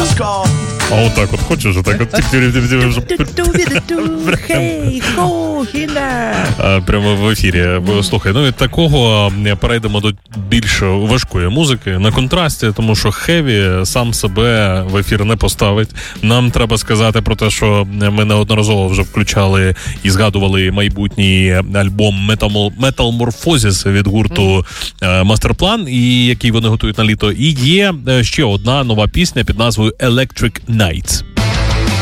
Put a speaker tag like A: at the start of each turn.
A: А отак от хочеш, отак от. Прямо в ефірі. Слухай, ну від такого перейдемо до більш важкої музики на контрасті, тому що Heavy сам себе в ефір не поставить. Нам треба сказати про те, що ми неодноразово вже включали і згадували майбутній альбом Metamorphosis від гурту Masterplan, і який вони готують на літо. І є ще одна нова пісня під назвою Electric Nights.